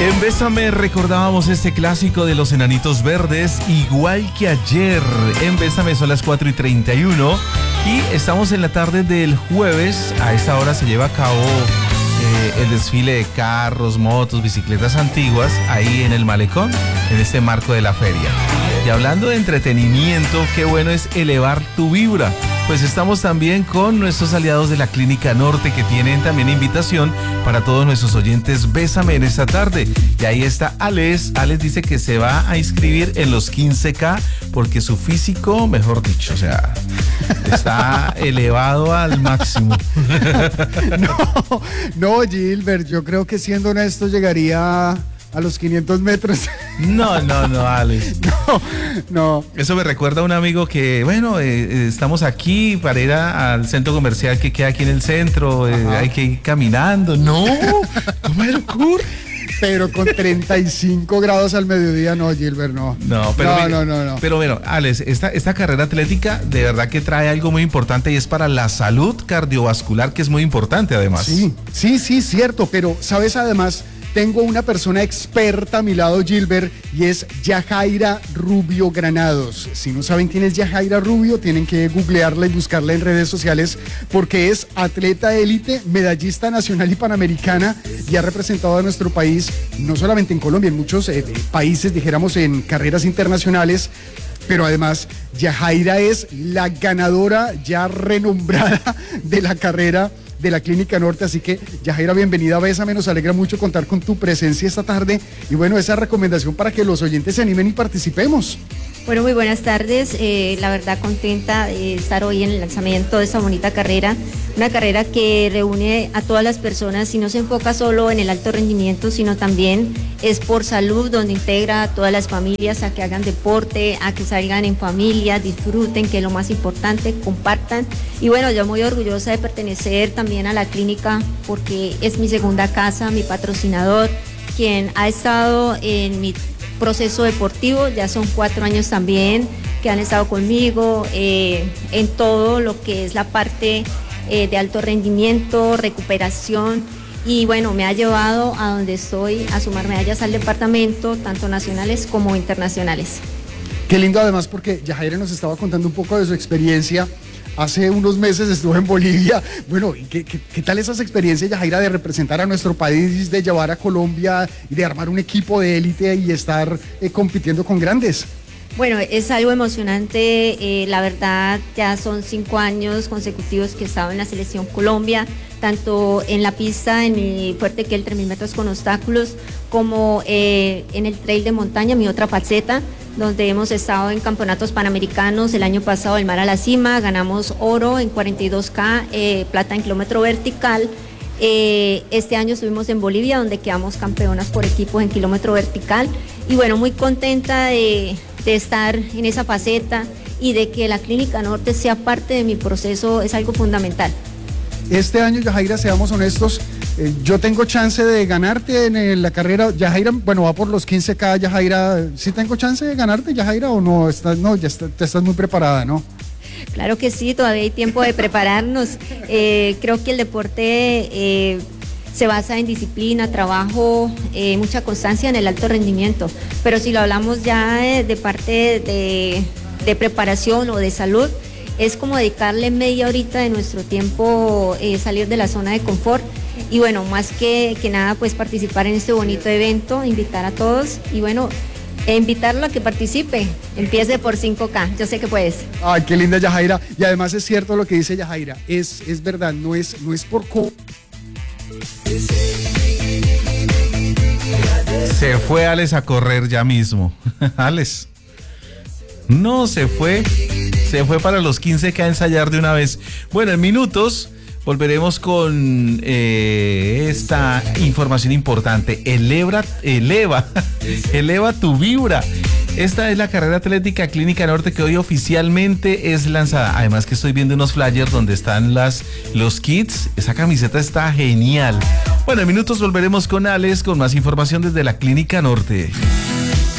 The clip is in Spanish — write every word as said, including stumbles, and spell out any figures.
En Bésame recordábamos este clásico de los Enanitos Verdes, igual que ayer. En Bésame son las cuatro y treinta y uno y estamos en la tarde del jueves. A esta hora se lleva a cabo eh, el desfile de carros, motos, bicicletas antiguas ahí en el malecón, en este marco de la feria. Y hablando de entretenimiento, qué bueno es elevar tu vibra. Pues estamos también con nuestros aliados de la Clínica Norte, que tienen también invitación para todos nuestros oyentes Bésame en esta tarde. Y ahí está Alex. Alex dice que se va a inscribir en los quince K porque su físico, mejor dicho, o sea, está elevado al máximo. No, no, Gilbert, yo creo que siendo honesto llegaría a los quinientos metros. No, no, no, Alex. No, no. Eso me recuerda a un amigo que, bueno, eh, estamos aquí para ir a, al centro comercial que queda aquí en el centro, eh, hay que ir caminando. No, ¿cómo me ocurre? Pero con treinta y cinco grados al mediodía, no, Gilbert, no. No, pero, no, mira, no, no, no. Pero bueno, Alex, esta, esta carrera atlética de verdad que trae algo muy importante y es para la salud cardiovascular, que es muy importante además. Sí, sí, sí, cierto, pero ¿sabes además? Tengo una persona experta a mi lado, Gilbert, y es Yajaira Rubio Granados. Si no saben quién es Yajaira Rubio, tienen que googlearla y buscarla en redes sociales, porque es atleta élite, medallista nacional y panamericana, y ha representado a nuestro país, no solamente en Colombia, en muchos eh, países, dijéramos, en carreras internacionales. Pero además, Yajaira es la ganadora ya renombrada de la carrera de la Clínica Norte, así que Yajaira, bienvenida a Bésame, nos alegra mucho contar con tu presencia esta tarde y bueno, esa recomendación para que los oyentes se animen y participemos. Bueno, muy buenas tardes, eh, la verdad contenta de estar hoy en el lanzamiento de esta bonita carrera, una carrera que reúne a todas las personas y no se enfoca solo en el alto rendimiento, sino también es por salud, donde integra a todas las familias a que hagan deporte, a que salgan en familia, disfruten, que es lo más importante, compartan. Y bueno, yo muy orgullosa de pertenecer también a la clínica porque es mi segunda casa, mi patrocinador, quien ha estado en mi proceso deportivo, ya son cuatro años también que han estado conmigo eh, en todo lo que es la parte eh, de alto rendimiento, recuperación y bueno, me ha llevado a donde estoy a sumar medallas al departamento, tanto nacionales como internacionales. Qué lindo además porque Yajaira nos estaba contando un poco de su experiencia. Hace unos meses estuve en Bolivia. Bueno, ¿qué, qué, qué tal esas experiencias, Yajaira, de representar a nuestro país, de llevar a Colombia y de armar un equipo de élite y estar eh, compitiendo con grandes? Bueno, es algo emocionante, eh, la verdad ya son cinco años consecutivos que he estado en la selección Colombia, tanto en la pista, en mi fuerte que el tres mil metros con obstáculos, como eh, en el trail de montaña, mi otra faceta, donde hemos estado en campeonatos panamericanos, el año pasado el Mar a la Cima, ganamos oro en cuarenta y dos K, eh, plata en kilómetro vertical. Eh, este año estuvimos en Bolivia, donde quedamos campeonas por equipos en kilómetro vertical, y bueno, muy contenta de, de estar en esa faceta y de que la Clínica Norte sea parte de mi proceso, es algo fundamental. Este año, Yajaira, seamos honestos, eh, yo tengo chance de ganarte en eh, la carrera. Yajaira, bueno, va por los quince K, Yajaira, ¿sí tengo chance de ganarte, Yajaira, o no? Estás, no, ya está, te estás muy preparada, ¿no? Claro que sí, todavía hay tiempo de prepararnos. Eh, creo que el deporte eh, se basa en disciplina, trabajo, eh, mucha constancia en el alto rendimiento, pero si lo hablamos ya de, de parte de, de preparación o de salud, es como dedicarle media horita de nuestro tiempo, eh, salir de la zona de confort y bueno, más que, que nada pues participar en este bonito evento, invitar a todos y bueno, e invitarlo a que participe, empiece por cinco K, yo sé que puedes. Ay, qué linda, Yajaira, y además es cierto lo que dice Yajaira, es, es verdad, no es, no es por... Co Se fue Alex a correr ya mismo. Alex. No, se fue. Se fue para los quince K a ensayar de una vez. Bueno, en minutos volveremos con eh, esta información importante. Eleva, eleva, eleva tu vibra. Esta es la carrera atlética Clínica Norte que hoy oficialmente es lanzada. Además que estoy viendo unos flyers donde están las, los kits. Esa camiseta está genial. Bueno, en minutos volveremos con Alex con más información desde la Clínica Norte.